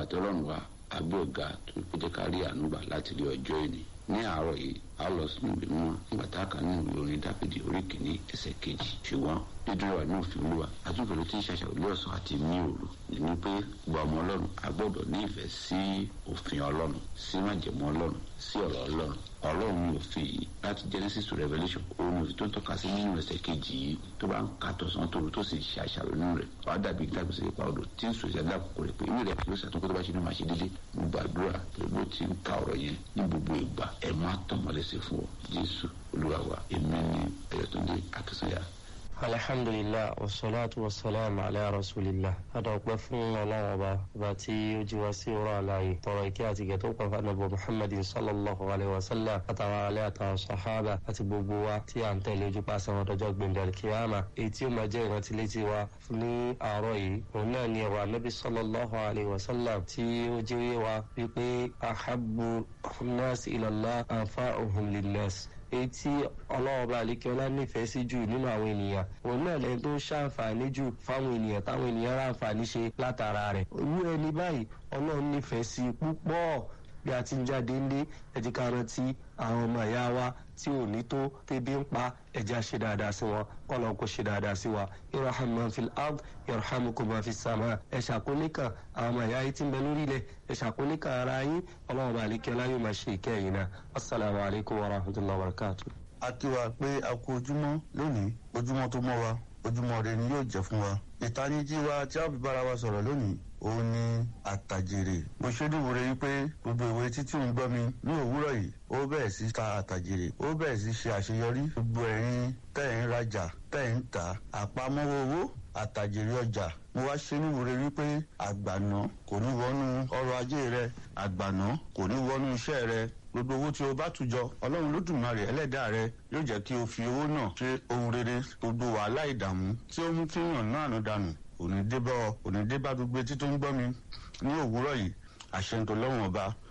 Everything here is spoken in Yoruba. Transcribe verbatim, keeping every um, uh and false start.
àtọ́lọ́run wa àgbẹ̀ ọ̀gá tó pété kárí ànúgbà láti rí ọjọ́ ìní. Ní àárọ̀ yìí a lọ sínú ìwé mímọ́ nígbà tá a kà nínú ìwé orin Dáfídì orí kìíní ẹsẹ̀ kejì. Ṣùgbọ́n dídúró wà ní òfin Olúwa àtúntò tí ń ṣàṣàrò lé ọ̀sán àti ní òru ní pé gba ọmọ Ọlọ́run a gbọ́dọ̀ ní ìfẹ́ sí òfin Ọlọ́run, sí májẹ̀mú Ọlọ́run, sí ọ̀rọ̀ Ọlọ́run. Ọlọ́run ní òfin yìí láti Genesis to Revelation òun ní òfin tó ń tọ́ka sí nínú ẹsẹ̀ kejì yìí tó bá ń ka tọ̀sán tòru tó sì ṣe àṣàrò nínú rẹ̀ wàá dàbí gbàgbèsè ipa odò tí ń sọ ìṣẹ̀lẹ̀ àkókò rẹ̀ pé inú rẹ̀ kì í ṣàtúnkọ́ tó bá ṣe ní máa ṣe dédé. Mo gbàdúrà pé bó ti ń ka ọ̀rọ̀ yẹn ní gbogbo ìgbà ẹ má tàn mọ́lẹ́sẹ̀ fún ọ Jésù Olúwa wa. Èmi ni Ẹ̀yọ̀túndé Akínsànyà. alhamdulillah wasalaatu wasalaamu ala rasulillah. adọ̀pẹ́ fún ọlọ́run ọba ọba tí ó jí wá sí ọ̀rọ̀ àlàyé tọrọ ìkẹ́ àti ìgẹ̀ tó pọ̀ fún ànábì muhammadin sallallahu alayhi wa sallam àtàwọn alẹ́ àtàwọn sahaba àti gbogbo wa tí à ń tẹ̀lé ojú pàṣẹ wọn dọjọ́ gbẹ̀ndẹ̀ kíyàmá. èyí tí ó máa jẹ́ ìrántí létí wa ní àárọ̀ yìí òun náà ni ọ̀rọ̀ ànábì sallallahu alayhi wa sallam tí ó jẹ́ wa wípé ahabbu an-nas ila Allah anfa'uhum lin-nas. èyí tí ọlọ́run bá àlékè ọlá nífẹ̀ẹ́ sí jù nínú àwọn ènìyàn òun náà lẹ́yìn tó ń ṣàǹfààní jù fáwọn ènìyàn táwọn ènìyàn ráǹfààní ṣe látara rẹ̀. irú ẹni báyìí ọlọ́run nífẹ̀ẹ́ sí púpọ̀. bí a ti ń jáde ńlé ẹ jẹ́ ká rántí àwọn ọmọ ìyá wa tí ò ní tó tẹ́bí ń pa ẹ jẹ́ á ṣe dáadáa sí wọn kọ́lọ́ kó ṣe dáadáa sí wa. irham man fil ard yarhamukum man fis sama. ẹ ṣàkólé kan àwọn ọmọ ìyá yìí tí ń bẹ lórí ilẹ̀ ẹ ṣàkólé kan ara yín ọlọ́run bá àlékè ọlá yóò máa ṣe ìkẹyìn náà. assalamu alaikum wa rahmatullahi wa barakatuh. a kí wa pé a kú ojúmọ́ lónìí, ojúmọ́ tó mọ́ wa, ojúmọ́ rẹ ni yóò jẹ́ fún wa. ìtanijí wa tí a fi bára wa sọ̀rọ̀ lónìí òun ni àtàjèrè. mo ṣojú wúre wípé gbogbo ìwé títí ń gbọ́ mi ní òwúrọ̀ yìí ó bẹ̀rẹ̀ sí ta àtàjèrè, ó bẹ̀rẹ̀ sí ṣe àṣeyọrí. gbogbo ẹ̀yin tẹ́ ń rajà tẹ́ ń tà àpamọ́wọ́ owó àtàjèrè ọjà, mo wá ṣe ní wúre wípé àgbàná kò ní wọnú ọrọ̀ ajé rẹ, àgbàná kò ní wọnú iṣẹ́ rẹ. gbogbo owó tí o bá tùjọ ọlọ́run lódùmarè ẹlẹ́dàá rẹ yóò jẹ́ kí o fi owó náà ṣe ohun rere. gbogbo wàhálà ìdààmú tí ó mú kí yàn náà nù dànù òní débá òní débá gbogbo etí tó ń gbọ́ mi ní òwúrọ̀ yìí. àṣẹ ń tó lọ́wọ́n ọba